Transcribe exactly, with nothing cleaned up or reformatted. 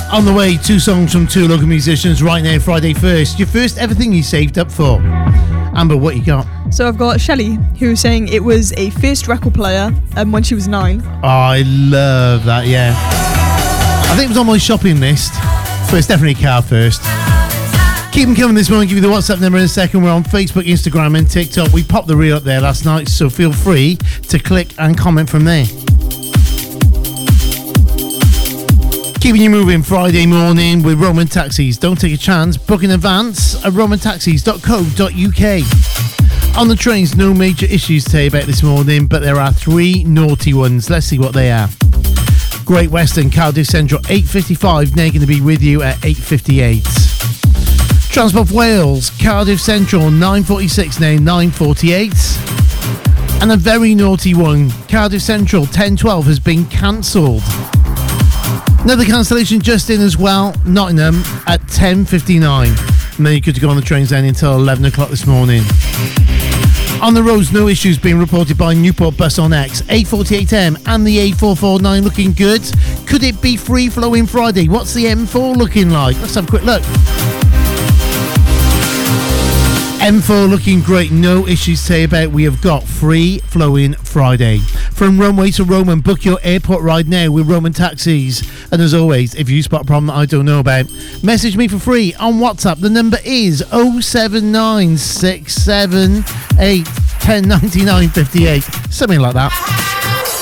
On the way, two songs from two local musicians right now, Friday first. Your first ever thing you saved up for. Amber, what you got? So I've got Shelley, who was saying it was a first record player um, when she was nine. Oh, I love that, yeah. I think it was on my shopping list. So it's definitely car first. Keep them coming this morning. Give you the WhatsApp number in a second. We're on Facebook, Instagram and TikTok. We popped the reel up there last night, so feel free to click and comment from there. Keeping you moving Friday morning with Roman Taxis. Don't take a chance. Book in advance at roman taxis dot co dot uk. On the trains, no major issues to tell you about this morning, but there are three naughty ones. Let's see what they are. Great Western, Cardiff Central, eight fifty-five. Now going to be with you at eight fifty-eight. Transport Wales, Cardiff Central, nine forty-six now, nine forty-eight. And a very naughty one, Cardiff Central, ten twelve has been cancelled. Another cancellation just in as well, Nottingham at ten fifty-nine. And then you could go on the trains then until eleven o'clock this morning. On the roads, no issues being reported by Newport Bus on X. eight forty-eight a m and the A four forty-nine looking good. Could it be free flowing Friday? What's the M four looking like? Let's have a quick look. M four looking great, no issues to say about. We have got free flowing Friday. From runway to Roman, book your airport ride now with Roman Taxis. And as always, if you spot a problem that I don't know about, message me for free on WhatsApp. The number is oh seven nine six seven eight one oh nine nine five eight, something like that.